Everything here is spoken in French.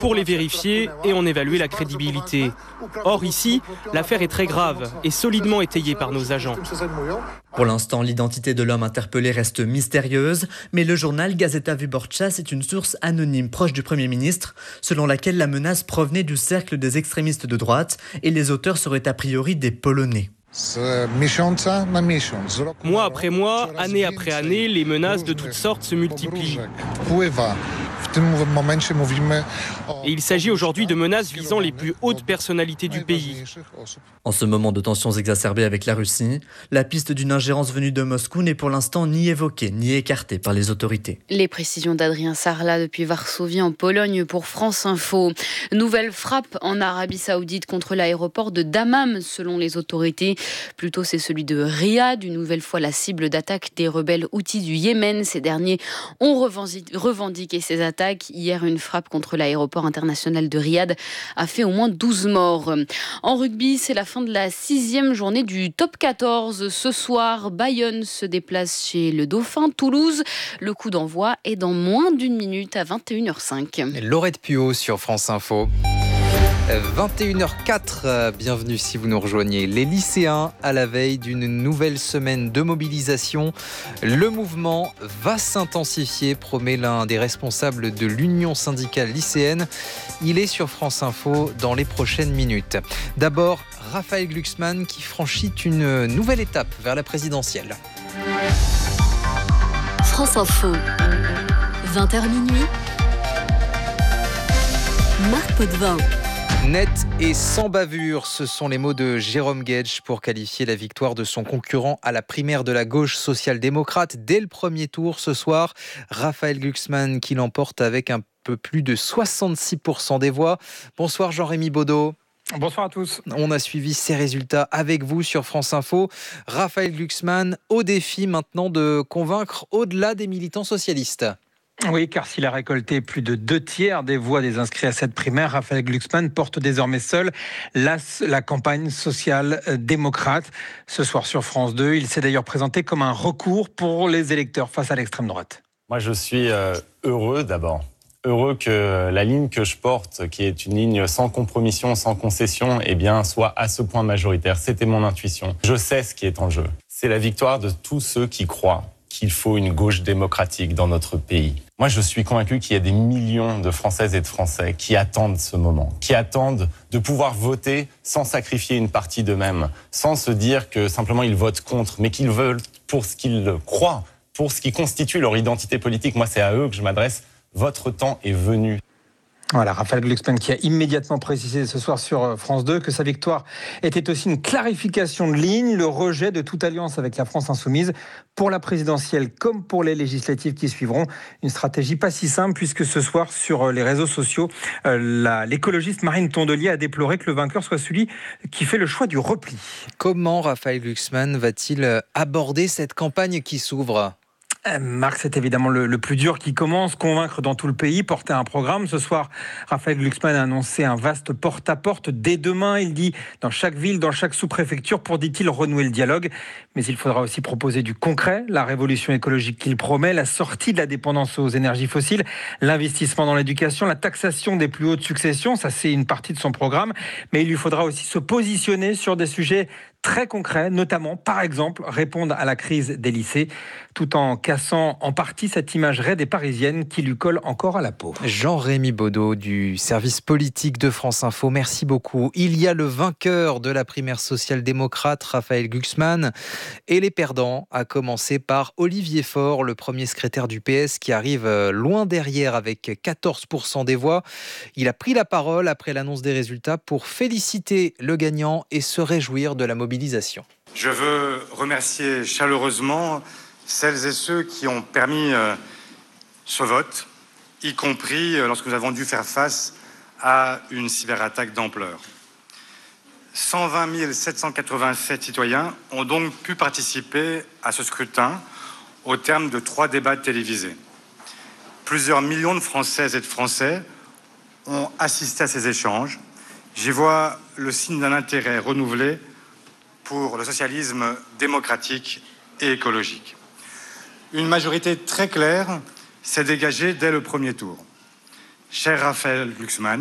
pour les vérifier et en évaluer la crédibilité. Or ici, l'affaire est très grave et solidement étayée par nos agents. Pour l'instant, l'identité de l'homme interpellé reste mystérieuse, mais le journal Gazeta Wyborcza est une source anonyme proche du Premier ministre, selon laquelle la menace provenait du cercle des extrémistes de droite et les auteurs seraient a priori des Polonais. Mois après mois, année après année, les menaces de toutes sortes se multiplient. Et il s'agit aujourd'hui de menaces visant les plus hautes personnalités du pays. En ce moment de tensions exacerbées avec la Russie, la piste d'une ingérence venue de Moscou n'est pour l'instant ni évoquée ni écartée par les autorités. Les précisions d'Adrien Sarlat depuis Varsovie en Pologne pour France Info. Nouvelle frappe en Arabie Saoudite contre l'aéroport de Dammam selon les autorités. Plutôt c'est celui de Riyad, une nouvelle fois la cible d'attaque des rebelles houthis du Yémen. Ces derniers ont revendiqué ces attaques. Hier, une frappe contre l'aéroport international de Riyad a fait au moins 12 morts. En rugby, c'est la fin de la 6e journée du top 14. Ce soir, Bayonne se déplace chez le Dauphin Toulouse. Le coup d'envoi est dans moins d'une minute à 21h05. Laurette Puot sur France Info. 21h04, bienvenue si vous nous rejoignez. Les lycéens à la veille d'une nouvelle semaine de mobilisation. Le mouvement va s'intensifier, promet l'un des responsables de l'Union syndicale lycéenne. Il est sur France Info dans les prochaines minutes. D'abord, Raphaël Glucksmann qui franchit une nouvelle étape vers la présidentielle. France Info, 20h minuit. Marc Potvin. Net et sans bavure, ce sont les mots de Jérôme Guedj pour qualifier la victoire de son concurrent à la primaire de la gauche social-démocrate. Dès le premier tour ce soir, Raphaël Glucksmann qui l'emporte avec un peu plus de 66% des voix. Bonsoir Jean-Rémy Baudot. Bonsoir à tous. On a suivi ces résultats avec vous sur France Info. Raphaël Glucksmann au défi maintenant de convaincre au-delà des militants socialistes. Oui, car s'il a récolté plus de 2/3 des voix des inscrits à cette primaire, Raphaël Glucksmann porte désormais seul la campagne sociale démocrate. Ce soir sur France 2, il s'est d'ailleurs présenté comme un recours pour les électeurs face à l'extrême droite. Moi, je suis heureux d'abord. Heureux que la ligne que je porte, qui est une ligne sans compromission, sans concession, soit à ce point majoritaire. C'était mon intuition. Je sais ce qui est en jeu. C'est la victoire de tous ceux qui croient qu'il faut une gauche démocratique dans notre pays. Moi, je suis convaincu qu'il y a des millions de Françaises et de Français qui attendent ce moment, qui attendent de pouvoir voter sans sacrifier une partie d'eux-mêmes, sans se dire que simplement ils votent contre, mais qu'ils veulent pour ce qu'ils croient, pour ce qui constitue leur identité politique. Moi, c'est à eux que je m'adresse. Votre temps est venu. Voilà, Raphaël Glucksmann qui a immédiatement précisé ce soir sur France 2 que sa victoire était aussi une clarification de ligne, le rejet de toute alliance avec la France insoumise pour la présidentielle comme pour les législatives qui suivront. Une stratégie pas si simple puisque ce soir sur les réseaux sociaux, l'écologiste Marine Tondelier a déploré que le vainqueur soit celui qui fait le choix du repli. Comment Raphaël Glucksmann va-t-il aborder cette campagne qui s'ouvre ? Marc, c'est évidemment le plus dur qui commence, convaincre dans tout le pays, porter un programme. Ce soir, Raphaël Glucksmann a annoncé un vaste porte-à-porte dès demain. Il dit dans chaque ville, dans chaque sous-préfecture pour, dit-il, renouer le dialogue. Mais il faudra aussi proposer du concret, la révolution écologique qu'il promet, la sortie de la dépendance aux énergies fossiles, l'investissement dans l'éducation, la taxation des plus hautes successions. Ça, c'est une partie de son programme. Mais il lui faudra aussi se positionner sur des sujets très concrets, notamment, par exemple, répondre à la crise des lycées, tout en cassant en partie cette image raide et parisienne qui lui colle encore à la peau. Jean-Rémy Baudot du service politique de France Info, merci beaucoup. Il y a le vainqueur de la primaire social-démocrate, Raphaël Glucksmann, et les perdants, à commencer par Olivier Faure, le premier secrétaire du PS qui arrive loin derrière avec 14% des voix. Il a pris la parole après l'annonce des résultats pour féliciter le gagnant et se réjouir de la mobilisation. Je veux remercier chaleureusement celles et ceux qui ont permis ce vote, y compris lorsque nous avons dû faire face à une cyberattaque d'ampleur. 120 787 citoyens ont donc pu participer à ce scrutin au terme de 3 débats télévisés. Plusieurs millions de Françaises et de Français ont assisté à ces échanges. J'y vois le signe d'un intérêt renouvelé pour le socialisme démocratique et écologique. Une majorité très claire s'est dégagée dès le premier tour. Cher Raphaël Glucksmann,